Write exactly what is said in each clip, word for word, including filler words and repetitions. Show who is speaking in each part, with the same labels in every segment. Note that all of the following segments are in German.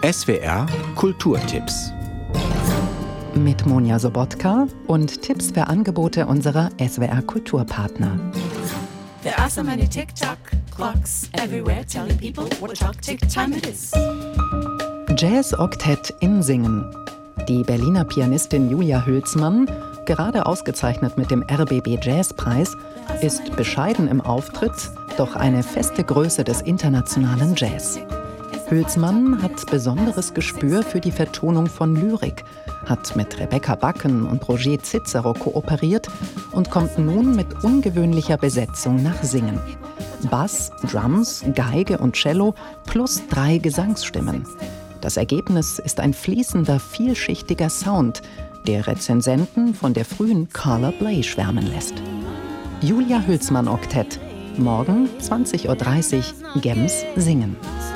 Speaker 1: S W R Kulturtipps.
Speaker 2: Mit Monja Sobotka und Tipps für Angebote unserer S W R Kulturpartner.
Speaker 3: There are so many tick-tock clocks everywhere telling people what tock-tick time it is.
Speaker 2: Jazz-Oktett in Singen. Die Berliner Pianistin Julia Hülsmann, gerade ausgezeichnet mit dem R B B Jazzpreis, ist bescheiden im Auftritt, doch eine feste Größe des internationalen Jazz. Hülsmann hat besonderes Gespür für die Vertonung von Lyrik, hat mit Rebecca Bakken und Roger Cicero kooperiert und kommt nun mit ungewöhnlicher Besetzung nach Singen. Bass, Drums, Geige und Cello plus drei Gesangsstimmen. Das Ergebnis ist ein fließender, vielschichtiger Sound, der Rezensenten von der frühen Carla Bley schwärmen lässt. Julia Hülsmann Oktett, morgen zwanzig Uhr dreißig, Gems Singen.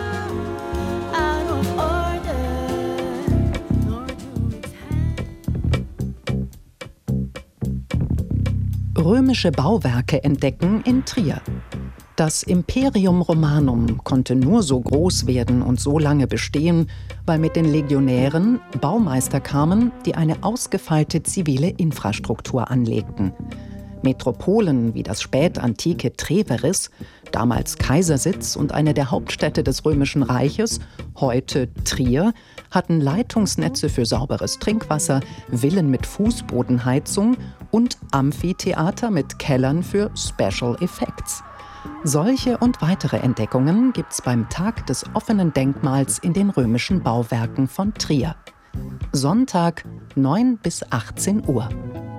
Speaker 2: Römische Bauwerke entdecken in Trier. Das Imperium Romanum konnte nur so groß werden und so lange bestehen, weil mit den Legionären Baumeister kamen, die eine ausgefeilte zivile Infrastruktur anlegten. Metropolen wie das spätantike Treveris, damals Kaisersitz und eine der Hauptstädte des Römischen Reiches, heute Trier, hatten Leitungsnetze für sauberes Trinkwasser, Villen mit Fußbodenheizung und Amphitheater mit Kellern für Special Effects. Solche und weitere Entdeckungen gibt's beim Tag des offenen Denkmals in den römischen Bauwerken von Trier. Sonntag, neun bis achtzehn Uhr.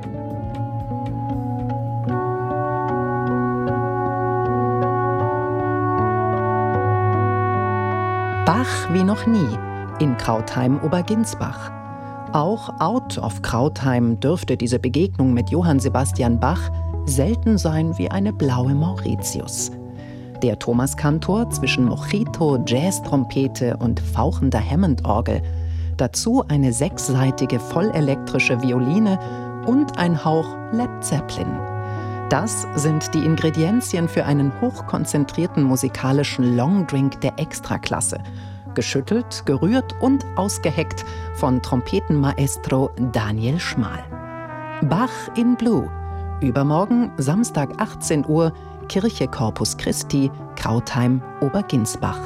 Speaker 2: Bach wie noch nie in Krautheim-Oberginsbach. Auch out of Krautheim dürfte diese Begegnung mit Johann Sebastian Bach selten sein wie eine blaue Mauritius. Der Thomaskantor zwischen Mojito, Jazztrompete und fauchender Hammond-Orgel. Dazu eine sechsseitige vollelektrische Violine und ein Hauch Led Zeppelin. Das sind die Ingredienzien für einen hochkonzentrierten musikalischen Longdrink der Extraklasse. Geschüttelt, gerührt und ausgeheckt von Trompetenmaestro Daniel Schmal. Bach in Blue. Übermorgen, Samstag achtzehn Uhr, Kirche Corpus Christi, Krautheim, Oberginsbach.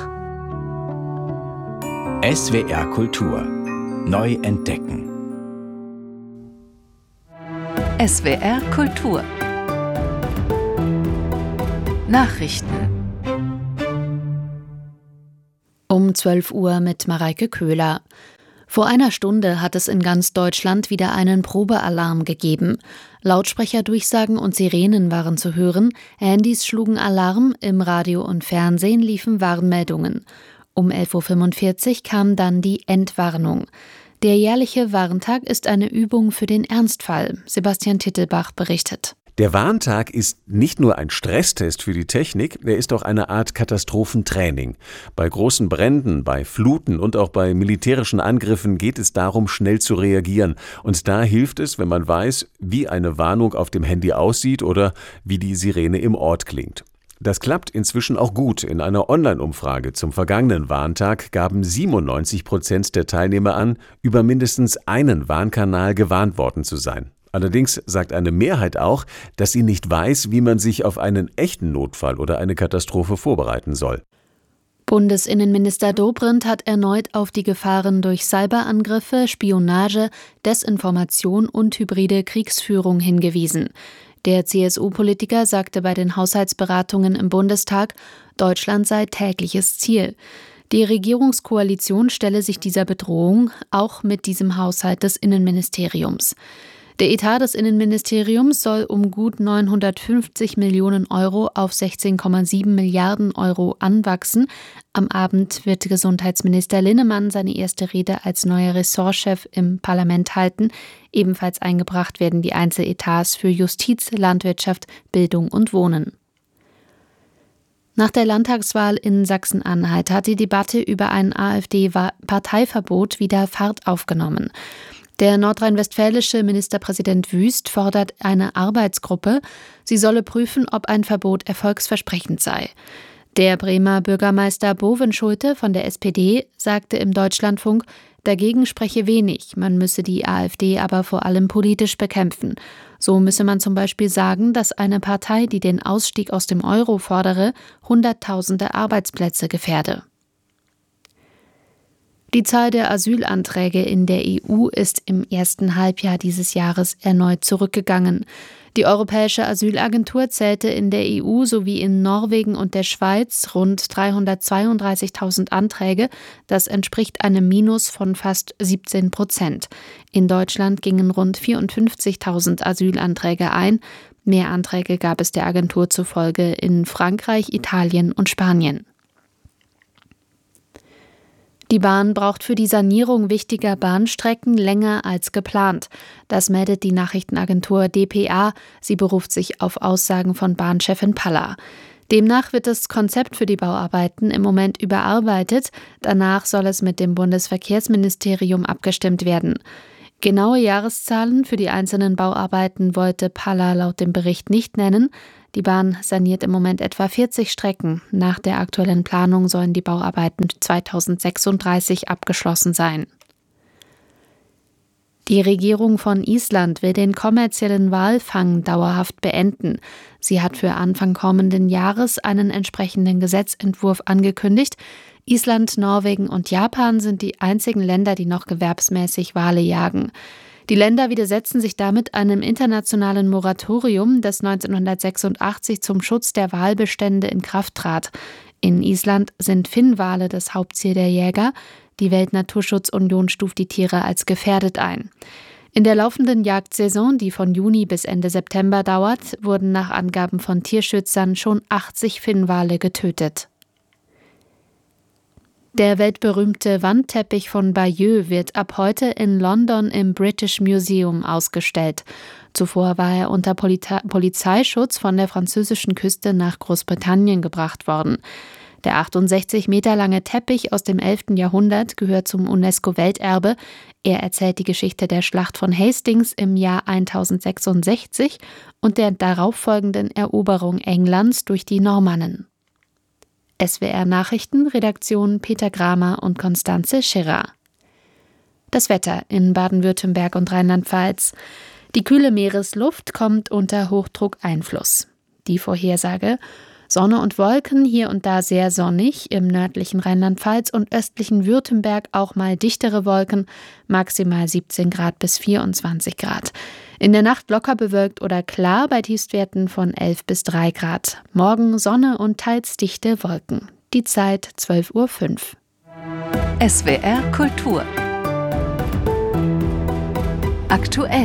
Speaker 1: S W R Kultur. Neu entdecken.
Speaker 4: S W R Kultur. Nachrichten. Um zwölf Uhr mit Mareike Köhler. Vor einer Stunde hat es in ganz Deutschland wieder einen Probealarm gegeben. Lautsprecherdurchsagen und Sirenen waren zu hören, Handys schlugen Alarm, im Radio und Fernsehen liefen Warnmeldungen. Um elf Uhr fünfundvierzig kam dann die Entwarnung. Der jährliche Warntag ist eine Übung für den Ernstfall. Sebastian Tittelbach berichtet.
Speaker 5: Der Warntag ist nicht nur ein Stresstest für die Technik, er ist auch eine Art Katastrophentraining. Bei großen Bränden, bei Fluten und auch bei militärischen Angriffen geht es darum, schnell zu reagieren. Und da hilft es, wenn man weiß, wie eine Warnung auf dem Handy aussieht oder wie die Sirene im Ort klingt. Das klappt inzwischen auch gut. In einer Online-Umfrage zum vergangenen Warntag gaben siebenundneunzig Prozent der Teilnehmer an, über mindestens einen Warnkanal gewarnt worden zu sein. Allerdings sagt eine Mehrheit auch, dass sie nicht weiß, wie man sich auf einen echten Notfall oder eine Katastrophe vorbereiten soll.
Speaker 4: Bundesinnenminister Dobrindt hat erneut auf die Gefahren durch Cyberangriffe, Spionage, Desinformation und hybride Kriegsführung hingewiesen. Der C S U-Politiker sagte bei den Haushaltsberatungen im Bundestag, Deutschland sei tägliches Ziel. Die Regierungskoalition stelle sich dieser Bedrohung auch mit diesem Haushalt des Innenministeriums. Der Etat des Innenministeriums soll um gut neunhundertfünfzig Millionen Euro auf sechzehn Komma sieben Milliarden Euro anwachsen. Am Abend wird Gesundheitsminister Linnemann seine erste Rede als neuer Ressortchef im Parlament halten. Ebenfalls eingebracht werden die Einzeletats für Justiz, Landwirtschaft, Bildung und Wohnen. Nach der Landtagswahl in Sachsen-Anhalt hat die Debatte über ein AfD-Parteiverbot wieder Fahrt aufgenommen. Der nordrhein-westfälische Ministerpräsident Wüst fordert eine Arbeitsgruppe. Sie solle prüfen, ob ein Verbot erfolgsversprechend sei. Der Bremer Bürgermeister Bovenschulte von der S P D sagte im Deutschlandfunk, dagegen spreche wenig, man müsse die AfD aber vor allem politisch bekämpfen. So müsse man zum Beispiel sagen, dass eine Partei, die den Ausstieg aus dem Euro fordere, Hunderttausende Arbeitsplätze gefährde. Die Zahl der Asylanträge in der E U ist im ersten Halbjahr dieses Jahres erneut zurückgegangen. Die Europäische Asylagentur zählte in der E U sowie in Norwegen und der Schweiz rund dreihundertzweiunddreißigtausend Anträge. Das entspricht einem Minus von fast siebzehn Prozent. In Deutschland gingen rund vierundfünfzigtausend Asylanträge ein. Mehr Anträge gab es der Agentur zufolge in Frankreich, Italien und Spanien. Die Bahn braucht für die Sanierung wichtiger Bahnstrecken länger als geplant. Das meldet die Nachrichtenagentur D P A. Sie beruft sich auf Aussagen von Bahnchefin Palla. Demnach wird das Konzept für die Bauarbeiten im Moment überarbeitet. Danach soll es mit dem Bundesverkehrsministerium abgestimmt werden. Genaue Jahreszahlen für die einzelnen Bauarbeiten wollte Palla laut dem Bericht nicht nennen. Die Bahn saniert im Moment etwa vierzig Strecken. Nach der aktuellen Planung sollen die Bauarbeiten zweitausendsechsunddreißig abgeschlossen sein. Die Regierung von Island will den kommerziellen Walfang dauerhaft beenden. Sie hat für Anfang kommenden Jahres einen entsprechenden Gesetzentwurf angekündigt. Island, Norwegen und Japan sind die einzigen Länder, die noch gewerbsmäßig Wale jagen. Die Länder widersetzen sich damit einem internationalen Moratorium, das neunzehnhundertsechsundachtzig zum Schutz der Walbestände in Kraft trat. In Island sind Finnwale das Hauptziel der Jäger. Die Weltnaturschutzunion stuft die Tiere als gefährdet ein. In der laufenden Jagdsaison, die von Juni bis Ende September dauert, wurden nach Angaben von Tierschützern schon achtzig Finnwale getötet. Der weltberühmte Wandteppich von Bayeux wird ab heute in London im British Museum ausgestellt. Zuvor war er unter Polita- Polizeischutz von der französischen Küste nach Großbritannien gebracht worden. Der achtundsechzig Meter lange Teppich aus dem elften Jahrhundert gehört zum UNESCO-Welterbe. Er erzählt die Geschichte der Schlacht von Hastings im Jahr tausendsechsundsechzig und der darauffolgenden Eroberung Englands durch die Normannen. S W R Nachrichten, Redaktion Peter Gramer und Konstanze Schirrer. Das Wetter in Baden-Württemberg und Rheinland-Pfalz. Die kühle Meeresluft kommt unter Hochdruckeinfluss. Die Vorhersage: Sonne und Wolken, hier und da sehr sonnig, im nördlichen Rheinland-Pfalz und östlichen Württemberg auch mal dichtere Wolken, maximal siebzehn Grad bis vierundzwanzig Grad. In der Nacht locker bewölkt oder klar bei Tiefstwerten von elf bis drei Grad. Morgen Sonne und teils dichte Wolken. Die Zeit zwölf Uhr fünf.
Speaker 3: S W R Kultur. Aktuell.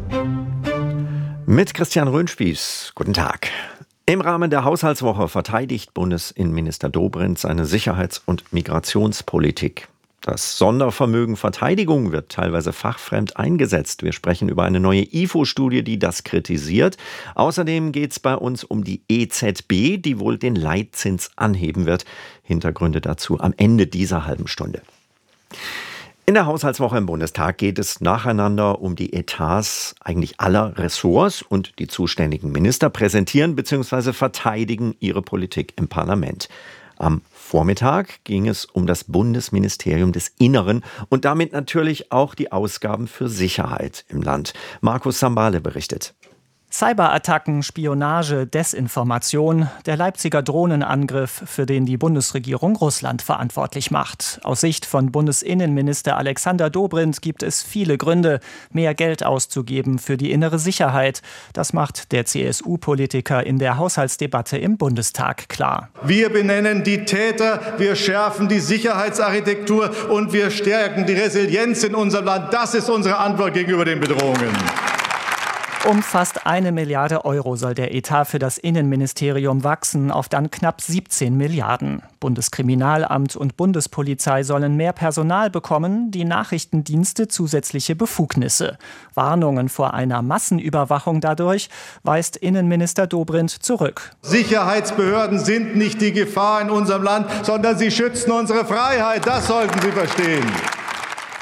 Speaker 6: Mit Christian Röhnspieß. Guten Tag. Im Rahmen der Haushaltswoche verteidigt Bundesinnenminister Dobrindt seine Sicherheits- und Migrationspolitik. Das Sondervermögen Verteidigung wird teilweise fachfremd eingesetzt. Wir sprechen über eine neue I F O-Studie, die das kritisiert. Außerdem geht es bei uns um die E Z B, die wohl den Leitzins anheben wird. Hintergründe dazu am Ende dieser halben Stunde. In der Haushaltswoche im Bundestag geht es nacheinander um die Etats eigentlich aller Ressorts, und die zuständigen Minister präsentieren bzw. verteidigen ihre Politik im Parlament. Am Vormittag ging es um das Bundesministerium des Inneren und damit natürlich auch die Ausgaben für Sicherheit im Land. Markus Sambale berichtet.
Speaker 7: Cyberattacken, Spionage, Desinformation, der Leipziger Drohnenangriff, für den die Bundesregierung Russland verantwortlich macht. Aus Sicht von Bundesinnenminister Alexander Dobrindt gibt es viele Gründe, mehr Geld auszugeben für die innere Sicherheit. Das macht der C S U-Politiker in der Haushaltsdebatte im Bundestag klar.
Speaker 8: Wir benennen die Täter, wir schärfen die Sicherheitsarchitektur und wir stärken die Resilienz in unserem Land. Das ist unsere Antwort gegenüber den Bedrohungen.
Speaker 7: Um fast eine Milliarde Euro soll der Etat für das Innenministerium wachsen, auf dann knapp siebzehn Milliarden. Bundeskriminalamt und Bundespolizei sollen mehr Personal bekommen, die Nachrichtendienste zusätzliche Befugnisse. Warnungen vor einer Massenüberwachung dadurch weist Innenminister Dobrindt zurück.
Speaker 8: Sicherheitsbehörden sind nicht die Gefahr in unserem Land, sondern sie schützen unsere Freiheit. Das sollten Sie verstehen.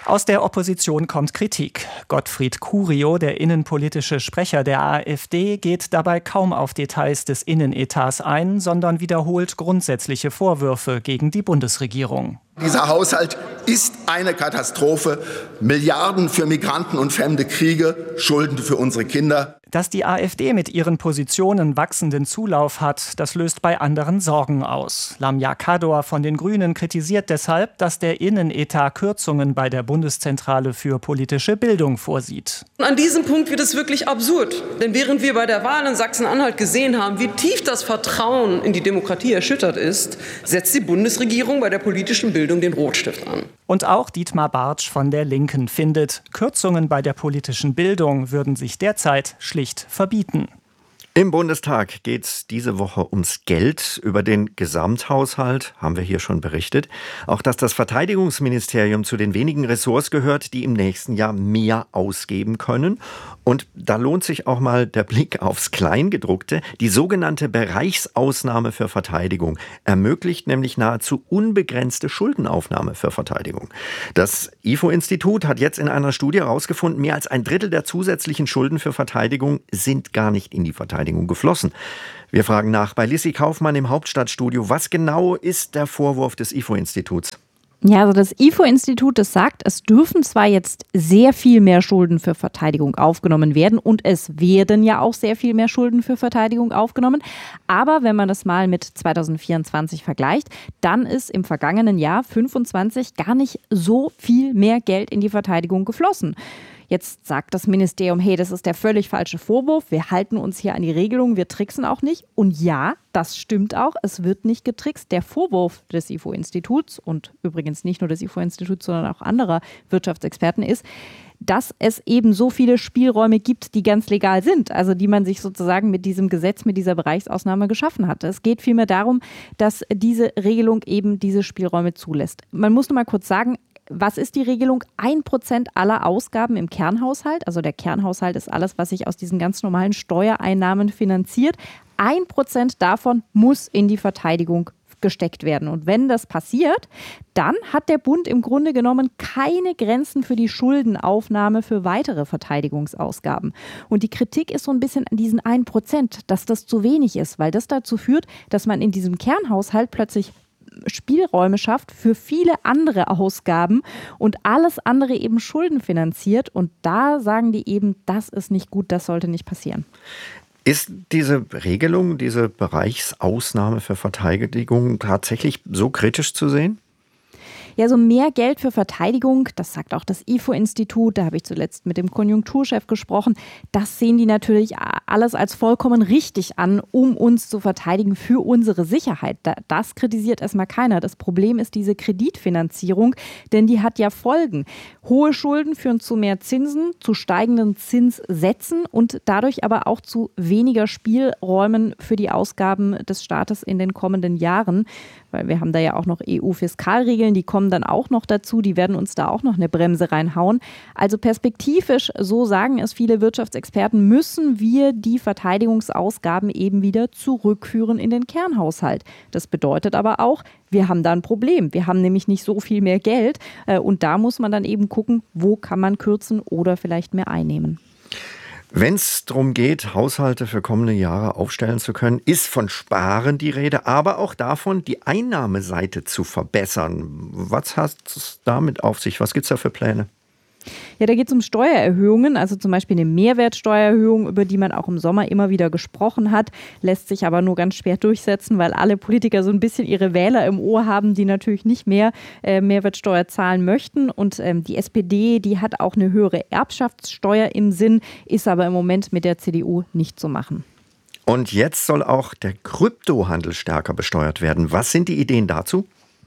Speaker 7: Aus der Opposition kommt Kritik. Gottfried Curio, der innenpolitische Sprecher der AfD, geht dabei kaum auf Details des Innenetats ein, sondern wiederholt grundsätzliche Vorwürfe gegen die Bundesregierung.
Speaker 9: Dieser Haushalt ist eine Katastrophe. Milliarden für Migranten und fremde Kriege, Schulden für unsere Kinder.
Speaker 7: Dass die AfD mit ihren Positionen wachsenden Zulauf hat, das löst bei anderen Sorgen aus. Lamia Kador von den Grünen kritisiert deshalb, dass der Innenetat Kürzungen bei der Bundeszentrale für politische Bildung vorsieht.
Speaker 10: An diesem Punkt wird es wirklich absurd. Denn während wir bei der Wahl in Sachsen-Anhalt gesehen haben, wie tief das Vertrauen in die Demokratie erschüttert ist, setzt die Bundesregierung bei der politischen Bildung den Rotstift an.
Speaker 7: Und auch Dietmar Bartsch von der Linken findet, Kürzungen bei der politischen Bildung würden sich derzeit schlicht verbieten.
Speaker 6: Im Bundestag geht es diese Woche ums Geld. Über den Gesamthaushalt haben wir hier schon berichtet. Auch, dass das Verteidigungsministerium zu den wenigen Ressorts gehört, die im nächsten Jahr mehr ausgeben können. Und da lohnt sich auch mal der Blick aufs Kleingedruckte. Die sogenannte Bereichsausnahme für Verteidigung ermöglicht nämlich nahezu unbegrenzte Schuldenaufnahme für Verteidigung. Das I F O-Institut hat jetzt in einer Studie herausgefunden, mehr als ein Drittel der zusätzlichen Schulden für Verteidigung sind gar nicht in die Verteidigung geflossen. Wir fragen nach bei Lissi Kaufmann im Hauptstadtstudio. Was genau ist der Vorwurf des I F O-Instituts?
Speaker 11: Ja, also das I F O-Institut, das sagt, es dürfen zwar jetzt sehr viel mehr Schulden für Verteidigung aufgenommen werden und es werden ja auch sehr viel mehr Schulden für Verteidigung aufgenommen, aber wenn man das mal mit zweitausendvierundzwanzig vergleicht, dann ist im vergangenen Jahr fünfundzwanzig gar nicht so viel mehr Geld in die Verteidigung geflossen. Jetzt sagt das Ministerium, hey, das ist der völlig falsche Vorwurf, wir halten uns hier an die Regelung, wir tricksen auch nicht. Und ja, das stimmt auch, es wird nicht getrickst. Der Vorwurf des I F O-Instituts und übrigens nicht nur des I F O-Instituts, sondern auch anderer Wirtschaftsexperten ist, dass es eben so viele Spielräume gibt, die ganz legal sind, also die man sich sozusagen mit diesem Gesetz, mit dieser Bereichsausnahme geschaffen hat. Es geht vielmehr darum, dass diese Regelung eben diese Spielräume zulässt. Man muss nur mal kurz sagen, was ist die Regelung? Ein Prozent aller Ausgaben im Kernhaushalt, also der Kernhaushalt ist alles, was sich aus diesen ganz normalen Steuereinnahmen finanziert. Ein Prozent davon muss in die Verteidigung gesteckt werden. Und wenn das passiert, dann hat der Bund im Grunde genommen keine Grenzen für die Schuldenaufnahme für weitere Verteidigungsausgaben. Und die Kritik ist so ein bisschen an diesen ein Prozent, dass das zu wenig ist, weil das dazu führt, dass man in diesem Kernhaushalt plötzlich Spielräume schafft für viele andere Ausgaben und alles andere eben schuldenfinanziert. Und da sagen die eben, das ist nicht gut, das sollte nicht passieren.
Speaker 6: Ist diese Regelung, diese Bereichsausnahme für Verteidigung tatsächlich so kritisch zu sehen?
Speaker 11: Ja, so mehr Geld für Verteidigung, das sagt auch das I F O-Institut, da habe ich zuletzt mit dem Konjunkturchef gesprochen, das sehen die natürlich alles als vollkommen richtig an, um uns zu verteidigen für unsere Sicherheit. Das kritisiert erstmal keiner. Das Problem ist diese Kreditfinanzierung, denn die hat ja Folgen. Hohe Schulden führen zu mehr Zinsen, zu steigenden Zinssätzen und dadurch aber auch zu weniger Spielräumen für die Ausgaben des Staates in den kommenden Jahren. Weil wir haben da ja auch noch E U-Fiskalregeln, die kommen dann auch noch dazu, die werden uns da auch noch eine Bremse reinhauen. Also perspektivisch, so sagen es viele Wirtschaftsexperten, müssen wir die Verteidigungsausgaben eben wieder zurückführen in den Kernhaushalt. Das bedeutet aber auch, wir haben da ein Problem. Wir haben nämlich nicht so viel mehr Geld und da muss man dann eben gucken, wo kann man kürzen oder vielleicht mehr einnehmen.
Speaker 6: Wenn es darum geht, Haushalte für kommende Jahre aufstellen zu können, ist von Sparen die Rede, aber auch davon, die Einnahmeseite zu verbessern. Was hat es damit auf sich? Was gibt es da für Pläne?
Speaker 11: Ja, da geht es um Steuererhöhungen, also zum Beispiel eine Mehrwertsteuererhöhung, über die man auch im Sommer immer wieder gesprochen hat, lässt sich aber nur ganz schwer durchsetzen, weil alle Politiker so ein bisschen ihre Wähler im Ohr haben, die natürlich nicht mehr äh, Mehrwertsteuer zahlen möchten. Und ähm, die S P D, die hat auch eine höhere Erbschaftssteuer im Sinn, ist aber im Moment mit der C D U nicht zu machen.
Speaker 6: Und jetzt soll auch der Kryptohandel stärker besteuert werden. Was sind die Ideen dazu?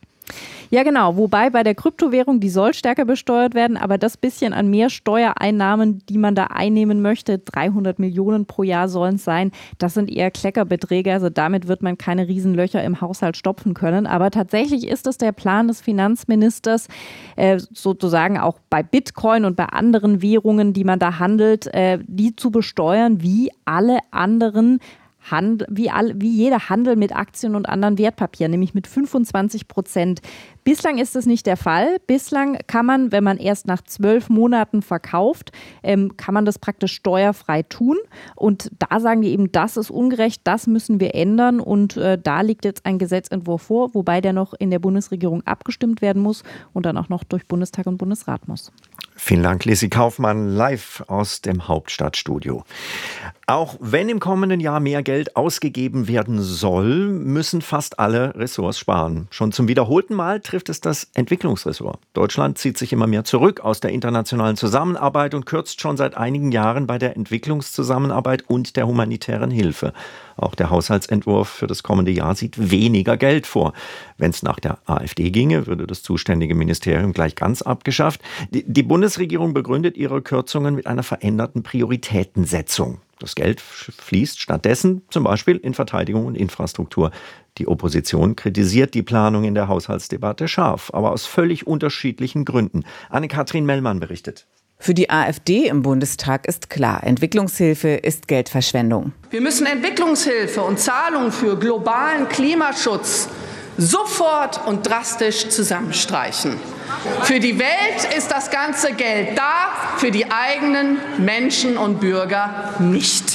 Speaker 11: Ja, genau. Wobei bei der Kryptowährung, die soll stärker besteuert werden, aber das bisschen an mehr Steuereinnahmen, die man da einnehmen möchte, dreihundert Millionen pro Jahr sollen es sein, das sind eher Kleckerbeträge. Also damit wird man keine Riesenlöcher im Haushalt stopfen können. Aber tatsächlich ist es der Plan des Finanzministers, äh, sozusagen auch bei Bitcoin und bei anderen Währungen, die man da handelt, äh, die zu besteuern wie alle anderen Hand, wie, all, wie jeder Handel mit Aktien und anderen Wertpapieren, nämlich mit fünfundzwanzig Prozent. Bislang ist das nicht der Fall. Bislang kann man, wenn man erst nach zwölf Monaten verkauft, ähm, kann man das praktisch steuerfrei tun. Und da sagen die eben, das ist ungerecht, das müssen wir ändern. Und äh, da liegt jetzt ein Gesetzentwurf vor, wobei der noch in der Bundesregierung abgestimmt werden muss und dann auch noch durch Bundestag und Bundesrat muss.
Speaker 6: Vielen Dank, Lisi Kaufmann, live aus dem Hauptstadtstudio. Auch wenn im kommenden Jahr mehr Geld ausgegeben werden soll, müssen fast alle Ressorts sparen. Schon zum wiederholten Mal trifft es das Entwicklungsressort. Deutschland zieht sich immer mehr zurück aus der internationalen Zusammenarbeit und kürzt schon seit einigen Jahren bei der Entwicklungszusammenarbeit und der humanitären Hilfe. Auch der Haushaltsentwurf für das kommende Jahr sieht weniger Geld vor. Wenn es nach der AfD ginge, würde das zuständige Ministerium gleich ganz abgeschafft. Die, die Bundesregierung begründet ihre Kürzungen mit einer veränderten Prioritätensetzung. Das Geld fließt stattdessen zum Beispiel in Verteidigung und Infrastruktur. Die Opposition kritisiert die Planung in der Haushaltsdebatte scharf, aber aus völlig unterschiedlichen Gründen. Anne-Kathrin Mellmann berichtet.
Speaker 12: Für die AfD im Bundestag ist klar, Entwicklungshilfe ist Geldverschwendung.
Speaker 13: Wir müssen Entwicklungshilfe und Zahlungen für globalen Klimaschutz sofort und drastisch zusammenstreichen. Für die Welt ist das ganze Geld da, für die eigenen Menschen und Bürger nicht.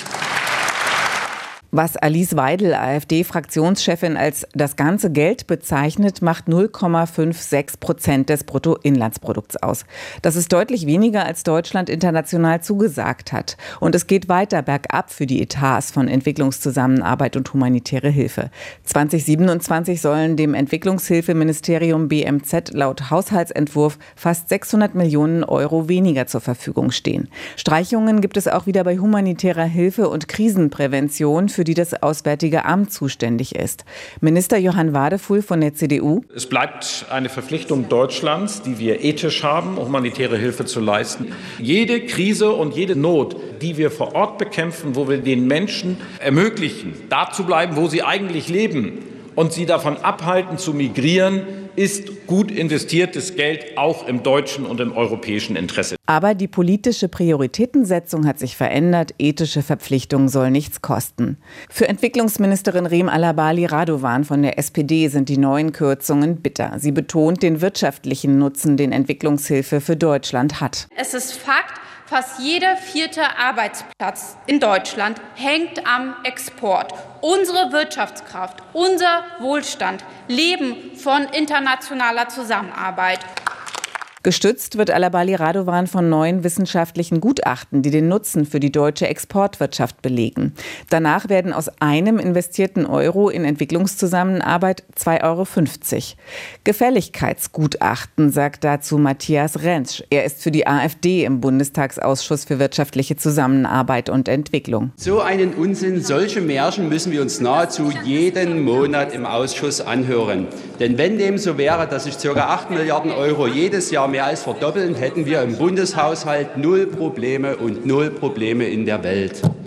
Speaker 12: Was Alice Weidel, AfD-Fraktionschefin, als das ganze Geld bezeichnet, macht null Komma sechsundfünfzig Prozent des Bruttoinlandsprodukts aus. Das ist deutlich weniger, als Deutschland international zugesagt hat. Und es geht weiter bergab für die Etats von Entwicklungszusammenarbeit und humanitäre Hilfe. zwanzig siebenundzwanzig sollen dem Entwicklungshilfeministerium B M Z laut Haushaltsentwurf fast sechshundert Millionen Euro weniger zur Verfügung stehen. Streichungen gibt es auch wieder bei humanitärer Hilfe und Krisenprävention, für die das Auswärtige Amt zuständig ist. Minister Johann Wadefuhl von der C D U.
Speaker 14: Es bleibt eine Verpflichtung Deutschlands, die wir ethisch haben, humanitäre Hilfe zu leisten. Jede Krise und jede Not, die wir vor Ort bekämpfen, wo wir den Menschen ermöglichen, da zu bleiben, wo sie eigentlich leben und sie davon abhalten zu migrieren, ist gut investiertes Geld auch im deutschen und im europäischen Interesse.
Speaker 12: Aber die politische Prioritätensetzung hat sich verändert. Ethische Verpflichtung soll nichts kosten. Für Entwicklungsministerin Reem Alabali Radovan von der S P D sind die neuen Kürzungen bitter. Sie betont den wirtschaftlichen Nutzen, den Entwicklungshilfe für Deutschland hat.
Speaker 15: Es ist Fakt, fast jeder vierte Arbeitsplatz in Deutschland hängt am Export. Unsere Wirtschaftskraft, unser Wohlstand leben von internationaler Zusammenarbeit.
Speaker 12: Gestützt wird Alabali Radovan von neuen wissenschaftlichen Gutachten, die den Nutzen für die deutsche Exportwirtschaft belegen. Danach werden aus einem investierten Euro in Entwicklungszusammenarbeit zwei Euro fünfzig. Gefälligkeitsgutachten, sagt dazu Matthias Rentsch. Er ist für die AfD im Bundestagsausschuss für wirtschaftliche Zusammenarbeit und Entwicklung.
Speaker 16: So einen Unsinn, solche Märchen müssen wir uns nahezu jeden Monat im Ausschuss anhören. Denn wenn dem so wäre, dass sich ca. acht Milliarden Euro jedes Jahr mehr als verdoppeln, hätten wir im Bundeshaushalt null Probleme und null Probleme in der Welt. So.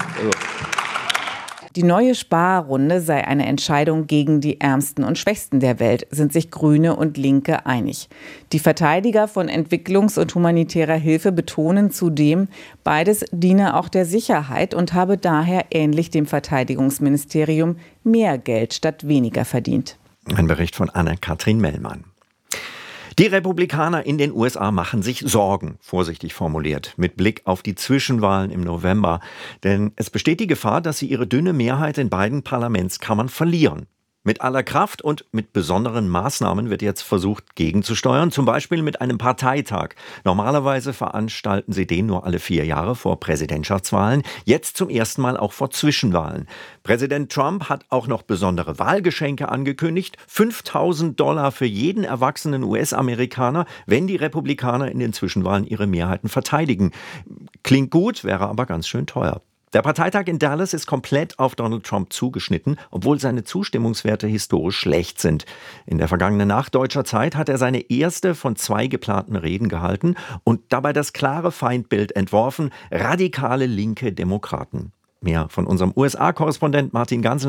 Speaker 12: Die neue Sparrunde sei eine Entscheidung gegen die Ärmsten und Schwächsten der Welt, sind sich Grüne und Linke einig. Die Verteidiger von Entwicklungs- und humanitärer Hilfe betonen zudem, beides diene auch der Sicherheit und habe daher ähnlich dem Verteidigungsministerium mehr Geld statt weniger verdient.
Speaker 6: Ein Bericht von Anne-Kathrin Mellmann. Die Republikaner in den U S A machen sich Sorgen, vorsichtig formuliert, mit Blick auf die Zwischenwahlen im November. Denn es besteht die Gefahr, dass sie ihre dünne Mehrheit in beiden Parlamentskammern verlieren. Mit aller Kraft und mit besonderen Maßnahmen wird jetzt versucht, gegenzusteuern, zum Beispiel mit einem Parteitag. Normalerweise veranstalten sie den nur alle vier Jahre vor Präsidentschaftswahlen, jetzt zum ersten Mal auch vor Zwischenwahlen. Präsident Trump hat auch noch besondere Wahlgeschenke angekündigt, fünftausend Dollar für jeden erwachsenen U S-Amerikaner, wenn die Republikaner in den Zwischenwahlen ihre Mehrheiten verteidigen. Klingt gut, wäre aber ganz schön teuer. Der Parteitag in Dallas ist komplett auf Donald Trump zugeschnitten, obwohl seine Zustimmungswerte historisch schlecht sind. In der vergangenen Nacht deutscher Zeit hat er seine erste von zwei geplanten Reden gehalten und dabei das klare Feindbild entworfen: radikale linke Demokraten. Mehr von unserem U S A-Korrespondent Martin Ganselmeier.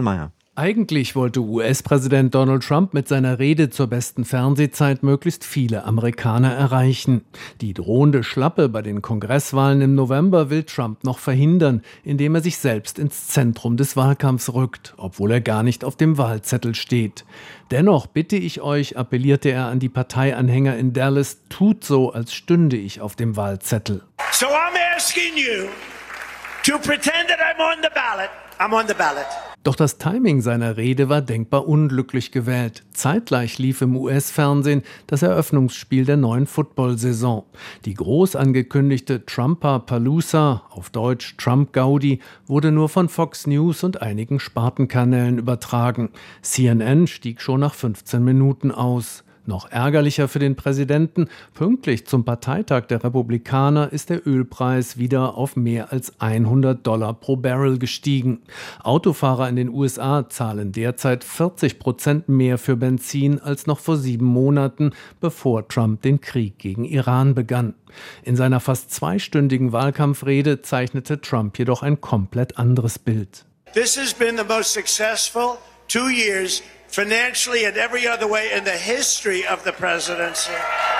Speaker 17: Eigentlich wollte U S-Präsident Donald Trump mit seiner Rede zur besten Fernsehzeit möglichst viele Amerikaner erreichen. Die drohende Schlappe bei den Kongresswahlen im November will Trump noch verhindern, indem er sich selbst ins Zentrum des Wahlkampfs rückt, obwohl er gar nicht auf dem Wahlzettel steht. Dennoch bitte ich euch, appellierte er an die Parteianhänger in Dallas, tut so, als stünde ich auf dem Wahlzettel.
Speaker 18: So I'm asking you to pretend that I'm on the ballot. I'm on the ballot.
Speaker 17: Doch das Timing seiner Rede war denkbar unglücklich gewählt. Zeitgleich lief im U S-Fernsehen das Eröffnungsspiel der neuen Football-Saison. Die groß angekündigte Trumper-Palooza, auf Deutsch Trump-Gaudi, wurde nur von Fox News und einigen Spartenkanälen übertragen. C N N stieg schon nach fünfzehn Minuten aus. Noch ärgerlicher für den Präsidenten, pünktlich zum Parteitag der Republikaner ist der Ölpreis wieder auf mehr als hundert Dollar pro Barrel gestiegen. Autofahrer in den U S A zahlen derzeit vierzig Prozent mehr für Benzin als noch vor sieben Monaten, bevor Trump den Krieg gegen Iran begann. In seiner fast zweistündigen Wahlkampfrede zeichnete Trump jedoch ein komplett anderes Bild.
Speaker 18: This has been the most successful two years financially and every other way in the history of the presidency.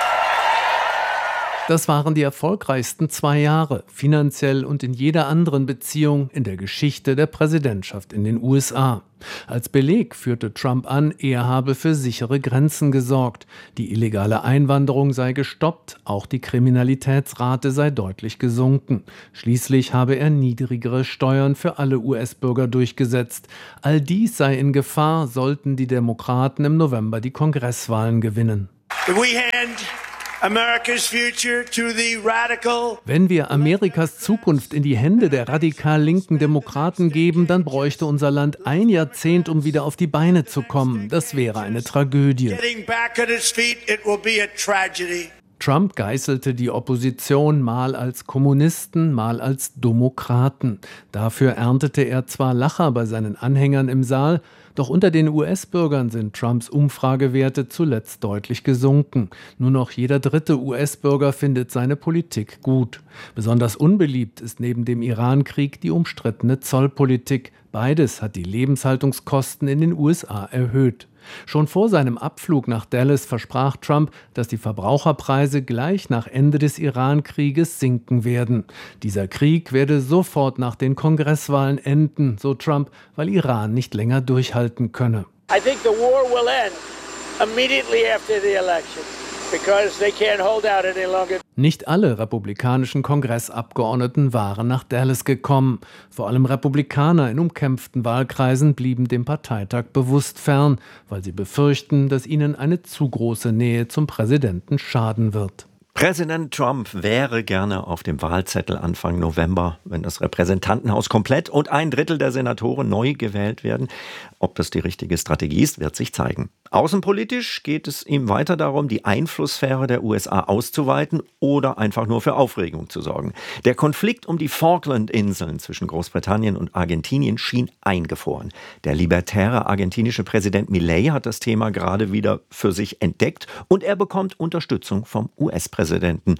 Speaker 17: Das waren die erfolgreichsten zwei Jahre, finanziell und in jeder anderen Beziehung in der Geschichte der Präsidentschaft in den U S A. Als Beleg führte Trump an, er habe für sichere Grenzen gesorgt. Die illegale Einwanderung sei gestoppt, auch die Kriminalitätsrate sei deutlich gesunken. Schließlich habe er niedrigere Steuern für alle U S-Bürger durchgesetzt. All dies sei in Gefahr, sollten die Demokraten im November die Kongresswahlen gewinnen.
Speaker 18: We hand America's future to the radical.
Speaker 17: Wenn wir Amerikas Zukunft in die Hände der radikal linken Demokraten geben, dann bräuchte unser Land ein Jahrzehnt, um wieder auf die Beine zu kommen. Das wäre eine Tragödie.
Speaker 18: Getting back on its feet, it will be a tragedy.
Speaker 17: Trump geißelte die Opposition mal als Kommunisten, mal als Demokraten. Dafür erntete er zwar Lacher bei seinen Anhängern im Saal, doch unter den U S-Bürgern sind Trumps Umfragewerte zuletzt deutlich gesunken. Nur noch jeder dritte U S-Bürger findet seine Politik gut. Besonders unbeliebt ist neben dem Iran-Krieg die umstrittene Zollpolitik. Beides hat die Lebenshaltungskosten in den U S A erhöht. Schon vor seinem Abflug nach Dallas versprach Trump, dass die Verbraucherpreise gleich nach Ende des Iran-Krieges sinken werden. Dieser Krieg werde sofort nach den Kongresswahlen enden, so Trump, weil Iran nicht länger durchhalten könne.
Speaker 18: I think the war will end immediately after the election because they can't hold out any longer.
Speaker 17: Nicht alle republikanischen Kongressabgeordneten waren nach Dallas gekommen. Vor allem Republikaner in umkämpften Wahlkreisen blieben dem Parteitag bewusst fern, weil sie befürchten, dass ihnen eine zu große Nähe zum Präsidenten schaden wird.
Speaker 6: Präsident Trump wäre gerne auf dem Wahlzettel Anfang November, wenn das Repräsentantenhaus komplett und ein Drittel der Senatoren neu gewählt werden. Ob das die richtige Strategie ist, wird sich zeigen. Außenpolitisch geht es ihm weiter darum, die Einflusssphäre der U S A auszuweiten oder einfach nur für Aufregung zu sorgen. Der Konflikt um die Falklandinseln zwischen Großbritannien und Argentinien schien eingefroren. Der libertäre argentinische Präsident Milei hat das Thema gerade wieder für sich entdeckt und er bekommt Unterstützung vom U S-Präsidenten.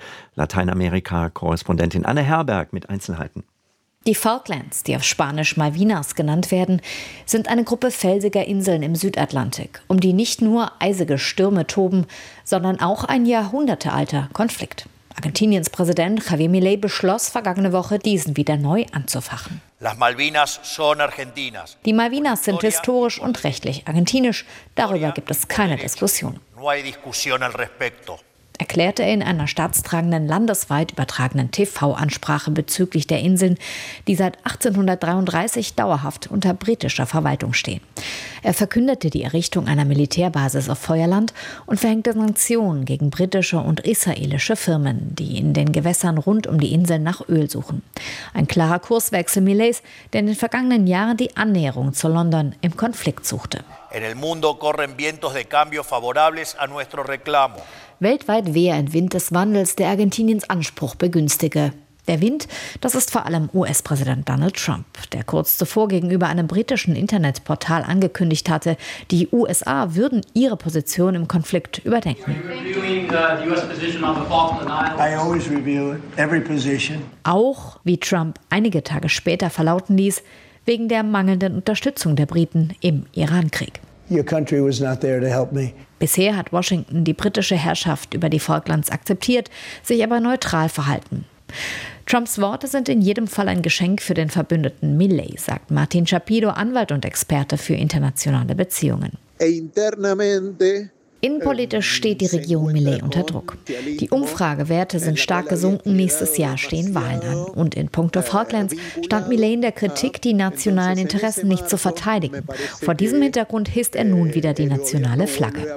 Speaker 6: Lateinamerika-Korrespondentin Anne Herberg mit Einzelheiten.
Speaker 19: Die Falklands, die auf Spanisch Malvinas genannt werden, sind eine Gruppe felsiger Inseln im Südatlantik, um die nicht nur eisige Stürme toben, sondern auch ein jahrhundertealter Konflikt. Argentiniens Präsident Javier Milei beschloss vergangene Woche, diesen wieder neu anzufachen.
Speaker 18: Las Malvinas son argentinas.
Speaker 19: Die Malvinas sind historisch und rechtlich argentinisch, darüber gibt es keine Diskussion.
Speaker 18: No hay discusión al respecto.
Speaker 19: Erklärte er in einer staatstragenden, landesweit übertragenen T V-Ansprache bezüglich der Inseln, die seit achtzehnhundertdreiunddreißig dauerhaft unter britischer Verwaltung stehen. Er verkündete die Errichtung einer Militärbasis auf Feuerland und verhängte Sanktionen gegen britische und israelische Firmen, die in den Gewässern rund um die Inseln nach Öl suchen. Ein klarer Kurswechsel Mileis, der in den vergangenen Jahren die Annäherung zu London im Konflikt suchte.
Speaker 18: En el mundo corren vientos de cambio favorables a nuestro reclamo.
Speaker 19: Weltweit wehe ein Wind des Wandels, der Argentiniens Anspruch begünstige. Der Wind, das ist vor allem U S-Präsident Donald Trump, der kurz zuvor gegenüber einem britischen Internetportal angekündigt hatte, die U S A würden ihre Position im Konflikt überdenken. Auch, wie Trump einige Tage später verlauten ließ, wegen der mangelnden Unterstützung der Briten im Irankrieg.
Speaker 20: Your country was not there to help me.
Speaker 19: Bisher hat Washington die britische Herrschaft über die Falklands akzeptiert, sich aber neutral verhalten. Trumps Worte sind in jedem Fall ein Geschenk für den Verbündeten Milley, sagt Martin Schapido, Anwalt und Experte für internationale Beziehungen. Innenpolitisch steht die Regierung Milley unter Druck. Die Umfragewerte sind stark gesunken, nächstes Jahr stehen Wahlen an. Und in puncto Falklands stand Milley in der Kritik, die nationalen Interessen nicht zu verteidigen. Vor diesem Hintergrund hisst er nun wieder die nationale Flagge.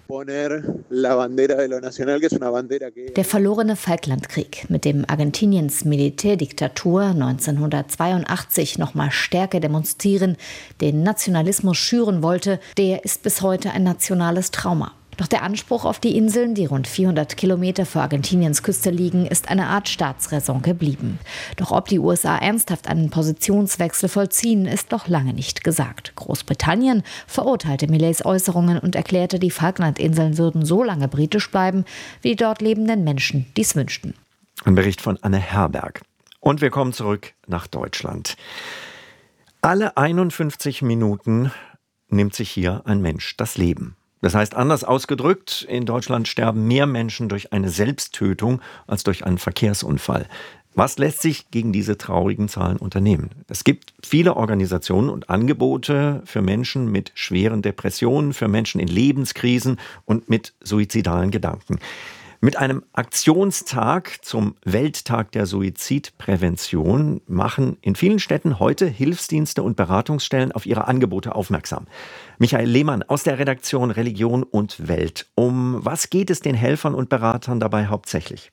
Speaker 19: Der verlorene Falklandkrieg, mit dem Argentiniens Militärdiktatur neunzehnhundertzweiundachtzig nochmal Stärke demonstrieren, den Nationalismus schüren wollte, der ist bis heute ein nationales Trauma. Doch der Anspruch auf die Inseln, die rund vierhundert Kilometer vor Argentiniens Küste liegen, ist eine Art Staatsräson geblieben. Doch ob die U S A ernsthaft einen Positionswechsel vollziehen, ist noch lange nicht gesagt. Großbritannien verurteilte Milleys Äußerungen und erklärte, die Falklandinseln würden so lange britisch bleiben, wie die dort lebenden Menschen dies wünschten.
Speaker 6: Ein Bericht von Anne Herberg. Und wir kommen zurück nach Deutschland. Alle einundfünfzig Minuten nimmt sich hier ein Mensch das Leben. Das heißt, anders ausgedrückt, in Deutschland sterben mehr Menschen durch eine Selbsttötung als durch einen Verkehrsunfall. Was lässt sich gegen diese traurigen Zahlen unternehmen? Es gibt viele Organisationen und Angebote für Menschen mit schweren Depressionen, für Menschen in Lebenskrisen und mit suizidalen Gedanken. Mit einem Aktionstag zum Welttag der Suizidprävention machen in vielen Städten heute Hilfsdienste und Beratungsstellen auf ihre Angebote aufmerksam. Michael Lehmann aus der Redaktion Religion und Welt. Um was geht es den Helfern und Beratern dabei hauptsächlich?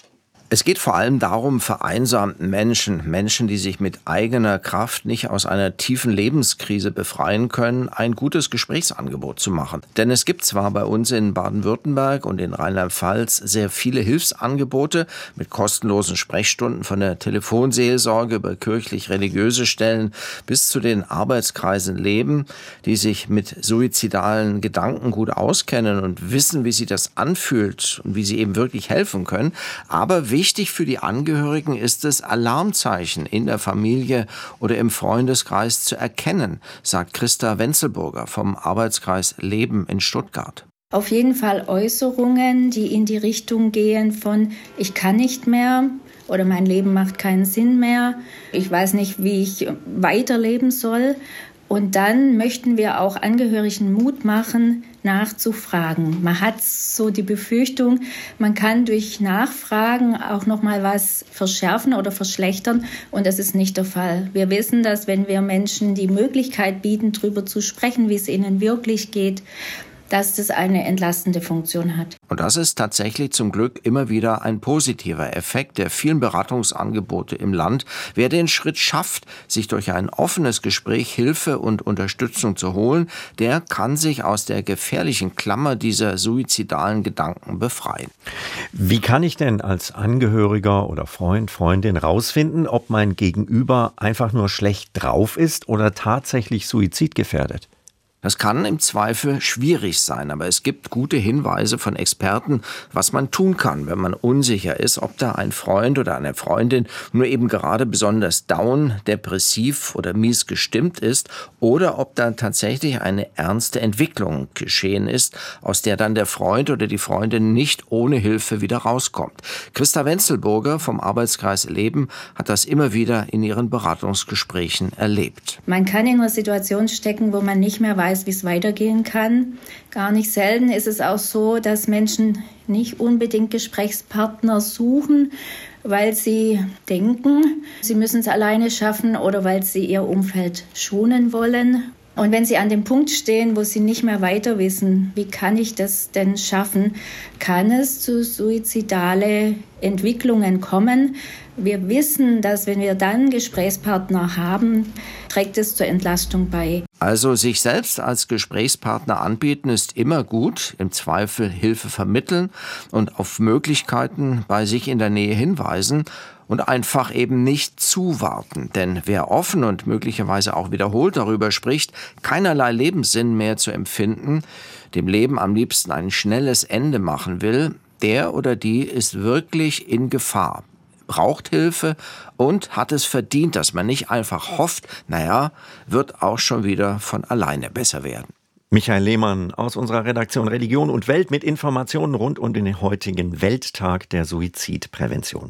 Speaker 21: Es geht vor allem darum, vereinsamten Menschen, Menschen, die sich mit eigener Kraft nicht aus einer tiefen Lebenskrise befreien können, ein gutes Gesprächsangebot zu machen. Denn es gibt zwar bei uns in Baden-Württemberg und in Rheinland-Pfalz sehr viele Hilfsangebote mit kostenlosen Sprechstunden von der Telefonseelsorge über kirchlich-religiöse Stellen bis zu den Arbeitskreisen Leben, die sich mit suizidalen Gedanken gut auskennen und wissen, wie sich das anfühlt und wie sie eben wirklich helfen können. Aber wichtig für die Angehörigen ist es, Alarmzeichen in der Familie oder im Freundeskreis zu erkennen, sagt Christa Wenzelburger vom Arbeitskreis Leben in Stuttgart.
Speaker 22: Auf jeden Fall Äußerungen, die in die Richtung gehen von ich kann nicht mehr oder mein Leben macht keinen Sinn mehr, ich weiß nicht, wie ich weiterleben soll. Und dann möchten wir auch Angehörigen Mut machen, nachzufragen. Man hat so die Befürchtung, man kann durch Nachfragen auch noch mal was verschärfen oder verschlechtern. Und das ist nicht der Fall. Wir wissen, dass wenn wir Menschen die Möglichkeit bieten, darüber zu sprechen, wie es ihnen wirklich geht, dass das eine entlastende Funktion hat.
Speaker 21: Und das ist tatsächlich zum Glück immer wieder ein positiver Effekt der vielen Beratungsangebote im Land. Wer den Schritt schafft, sich durch ein offenes Gespräch Hilfe und Unterstützung zu holen, der kann sich aus der gefährlichen Klammer dieser suizidalen Gedanken befreien.
Speaker 6: Wie kann ich denn als Angehöriger oder Freund, Freundin rausfinden, ob mein Gegenüber einfach nur schlecht drauf ist oder tatsächlich suizidgefährdet?
Speaker 21: Das kann im Zweifel schwierig sein, aber es gibt gute Hinweise von Experten, was man tun kann, wenn man unsicher ist, ob da ein Freund oder eine Freundin nur eben gerade besonders down, depressiv oder mies gestimmt ist oder ob da tatsächlich eine ernste Entwicklung geschehen ist, aus der dann der Freund oder die Freundin nicht ohne Hilfe wieder rauskommt. Christa Wenzelburger vom Arbeitskreis Leben hat das immer wieder in ihren Beratungsgesprächen erlebt.
Speaker 22: Man kann in einer Situation stecken, wo man nicht mehr weiß, wie es weitergehen kann. Gar nicht selten ist es auch so, dass Menschen nicht unbedingt Gesprächspartner suchen, weil sie denken, sie müssen es alleine schaffen oder weil sie ihr Umfeld schonen wollen. Und wenn sie an dem Punkt stehen, wo sie nicht mehr weiter wissen, wie kann ich das denn schaffen, kann es zu suizidalen Entwicklungen kommen. Wir wissen, dass wenn wir dann Gesprächspartner haben, trägt es zur Entlastung bei.
Speaker 21: Also sich selbst als Gesprächspartner anbieten ist immer gut, im Zweifel Hilfe vermitteln und auf Möglichkeiten bei sich in der Nähe hinweisen und einfach eben nicht zuwarten. Denn wer offen und möglicherweise auch wiederholt darüber spricht, keinerlei Lebenssinn mehr zu empfinden, dem Leben am liebsten ein schnelles Ende machen will, der oder die ist wirklich in Gefahr. braucht Hilfe und hat es verdient, dass man nicht einfach hofft, naja, wird auch schon wieder von alleine besser werden.
Speaker 6: Michael Lehmann aus unserer Redaktion Religion und Welt mit Informationen rund um den heutigen Welttag der Suizidprävention.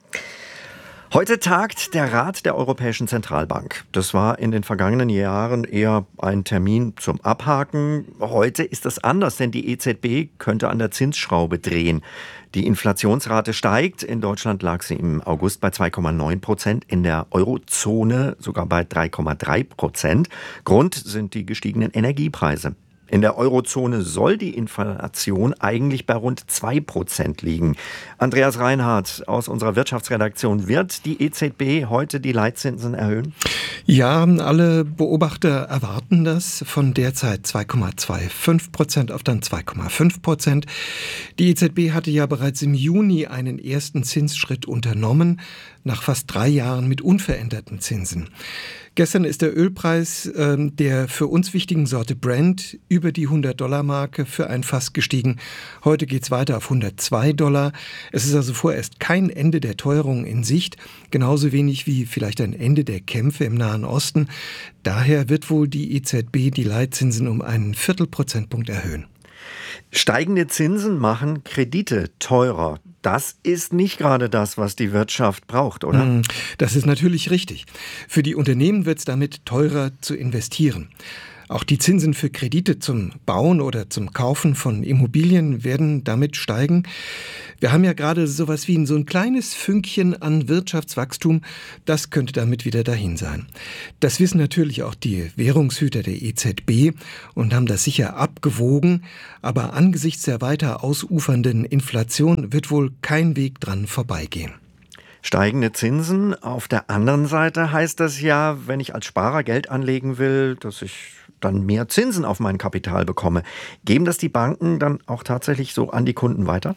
Speaker 6: Heute tagt der Rat der Europäischen Zentralbank. Das war in den vergangenen Jahren eher ein Termin zum Abhaken. Heute ist das anders, denn die E Z B könnte an der Zinsschraube drehen. Die Inflationsrate steigt. In Deutschland lag sie im August bei zwei Komma neun Prozent, in der Eurozone sogar bei drei Komma drei Prozent. Grund sind die gestiegenen Energiepreise. In der Eurozone soll die Inflation eigentlich bei rund zwei Prozent liegen. Andreas Reinhardt aus unserer Wirtschaftsredaktion, wird die E Z B heute die Leitzinsen erhöhen?
Speaker 1: Ja, alle Beobachter erwarten das, von derzeit zwei Komma fünfundzwanzig Prozent auf dann zwei Komma fünf Prozent. Die E Z B hatte ja bereits im Juni einen ersten Zinsschritt unternommen, nach fast drei Jahren mit unveränderten Zinsen. Gestern ist der Ölpreis äh, der für uns wichtigen Sorte Brent über die hundert-Dollar-Marke für ein Fass gestiegen. Heute geht es weiter auf hundertzwei Dollar. Es ist also vorerst kein Ende der Teuerung in Sicht, genauso wenig wie vielleicht ein Ende der Kämpfe im Nahen Osten. Daher wird wohl die E Z B die Leitzinsen um einen Viertelprozentpunkt erhöhen.
Speaker 6: Steigende Zinsen machen Kredite teurer. Das ist nicht gerade das, was die Wirtschaft braucht, oder?
Speaker 1: Das ist natürlich richtig. Für die Unternehmen wird es damit teurer zu investieren. Auch die Zinsen für Kredite zum Bauen oder zum Kaufen von Immobilien werden damit steigen. Wir haben ja gerade sowas wie so ein kleines Fünkchen an Wirtschaftswachstum. Das könnte damit wieder dahin sein. Das wissen natürlich auch die Währungshüter der E Z B und haben das sicher abgewogen. Aber angesichts der weiter ausufernden Inflation wird wohl kein Weg dran vorbeigehen.
Speaker 6: Steigende Zinsen. Auf der anderen Seite heißt das ja, wenn ich als Sparer Geld anlegen will, dass ich dann mehr Zinsen auf mein Kapital bekomme. Geben das die Banken dann auch tatsächlich so an die Kunden weiter?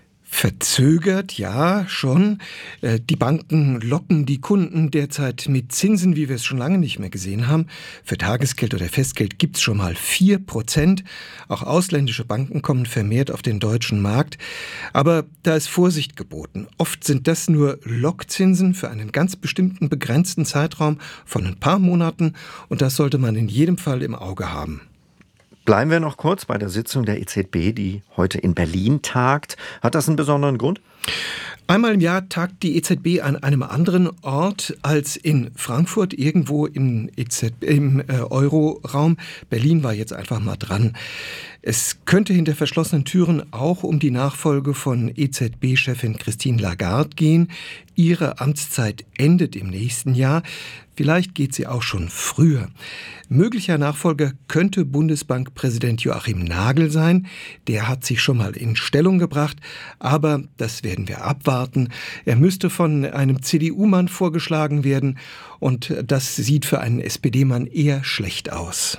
Speaker 1: Verzögert, ja, schon. Die Banken locken die Kunden derzeit mit Zinsen, wie wir es schon lange nicht mehr gesehen haben. Für Tagesgeld oder Festgeld gibt es schon mal vier Prozent. Auch ausländische Banken kommen vermehrt auf den deutschen Markt. Aber da ist Vorsicht geboten. Oft sind das nur Lockzinsen für einen ganz bestimmten begrenzten Zeitraum von ein paar Monaten. Und das sollte man in jedem Fall im Auge haben.
Speaker 6: Bleiben wir noch kurz bei der Sitzung der E Z B, die heute in Berlin tagt. Hat das einen besonderen Grund?
Speaker 1: Einmal im Jahr tagt die E Z B an einem anderen Ort als in Frankfurt, irgendwo in E Z B, im äh, Euroraum. Berlin war jetzt einfach mal dran. Es könnte hinter verschlossenen Türen auch um die Nachfolge von E Z B-Chefin Christine Lagarde gehen. Ihre Amtszeit endet im nächsten Jahr. Vielleicht geht sie auch schon früher. Möglicher Nachfolger könnte Bundesbankpräsident Joachim Nagel sein. Der hat sich schon mal in Stellung gebracht, aber das werden wir abwarten. Er müsste von einem C D U-Mann vorgeschlagen werden und das sieht für einen S P D-Mann eher schlecht aus.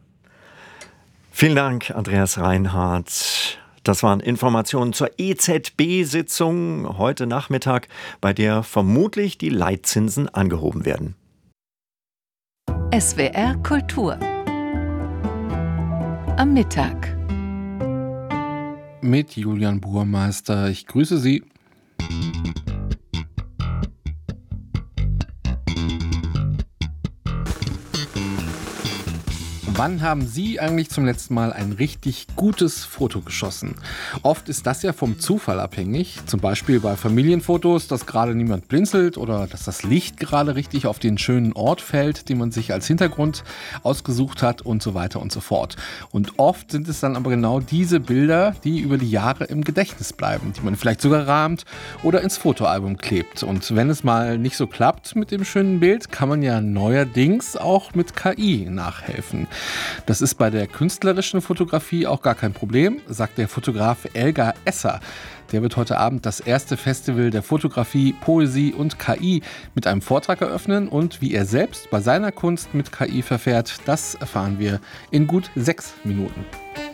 Speaker 6: Vielen Dank, Andreas Reinhardt. Das waren Informationen zur E Z B-Sitzung heute Nachmittag, bei der vermutlich die Leitzinsen angehoben werden.
Speaker 3: S W R Kultur am Mittag
Speaker 2: mit Julian Burmeister. Ich grüße Sie. Wann haben Sie eigentlich zum letzten Mal ein richtig gutes Foto geschossen? Oft ist das ja vom Zufall abhängig. Zum Beispiel bei Familienfotos, dass gerade niemand blinzelt oder dass das Licht gerade richtig auf den schönen Ort fällt, den man sich als Hintergrund ausgesucht hat und so weiter und so fort. Und oft sind es dann aber genau diese Bilder, die über die Jahre im Gedächtnis bleiben, die man vielleicht sogar rahmt oder ins Fotoalbum klebt. Und wenn es mal nicht so klappt mit dem schönen Bild, kann man ja neuerdings auch mit K I nachhelfen. Das ist bei der künstlerischen Fotografie auch gar kein Problem, sagt der Fotograf Elgar Esser. Der wird heute Abend das erste Festival der Fotografie, Poesie und K I mit einem Vortrag eröffnen. Und wie er selbst bei seiner Kunst mit K I verfährt, das erfahren wir in gut sechs Minuten.